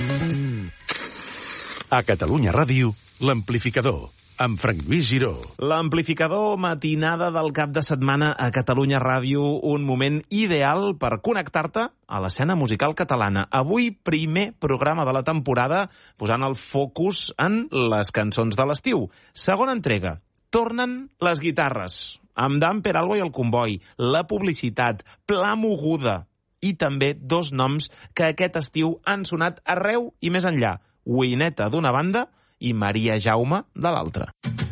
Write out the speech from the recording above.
A Catalunya Ràdio, l'Amplificador, amb Frank Lluís Giró. L'Amplificador, matinada del cap de setmana a Catalunya Ràdio, un moment ideal per connectar-te a l'escena musical catalana. Avui, primer programa de la temporada, posant el focus en les cançons de l'estiu. Segona entrega. Tornen les guitarres, amb Dan Peralbo i el Comboi, la publicitat, Pla Moguda, i també dos noms que aquest estiu han sonat arreu i més enllà. Uineta d'una banda i Maria Jaume de l'altra.